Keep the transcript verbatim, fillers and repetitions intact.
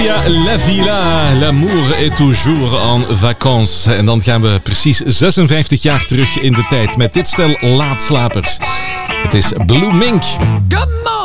Ja, La Villa, l'amour est toujours en vacances. En dan gaan we precies zesenvijftig jaar terug in de tijd met dit stel laatslapers. Het is Blue Mink.